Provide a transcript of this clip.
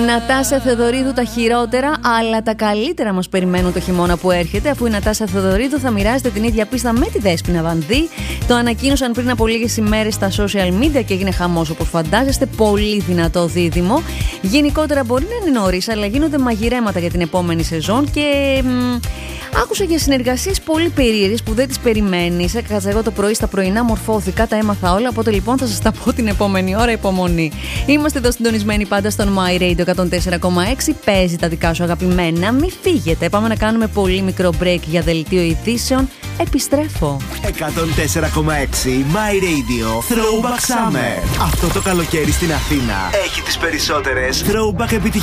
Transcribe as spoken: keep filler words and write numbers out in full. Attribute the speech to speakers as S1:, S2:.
S1: Νατάσα Θεοδωρίδου, τα χειρότερα, αλλά τα καλύτερα μας περιμένουν το χειμώνα που έρχεται, αφού η Νατάσα Θεοδωρίδου θα μοιράζεται την ίδια πίστα με τη Δέσποινα Βανδύ. Το ανακοίνωσαν πριν από λίγες ημέρες στα social media και έγινε χαμός, όπως φαντάζεστε. Πολύ δυνατό δίδυμο. Γενικότερα μπορεί να είναι νωρίς, αλλά γίνονται μαγειρέματα για την επόμενη σεζόν και μ, άκουσα για συνεργασίες πολύ περίεργες που δεν τις περιμένεις. Έκατσα εγώ το πρωί στα πρωινά, μορφώθηκα, τα έμαθα όλα. Οπότε λοιπόν θα σας τα πω την επόμενη ώρα. Υπομονή. Είμαστε εδώ συντονισμένοι πάντα στον My Radio εκατόν τέσσερα κόμμα έξι. Παίζει τα δικά σου αγαπημένα. Μην φύγετε. Πάμε να κάνουμε πολύ μικρό break για δελτίο ειδήσεων. Επιστρέφω.
S2: εκατόν τέσσερα κόμμα έξι My Radio Throwback Summer. Αυτό το καλοκαίρι στην Αθήνα έχει τις περισσότερες throwback επιτυχίες.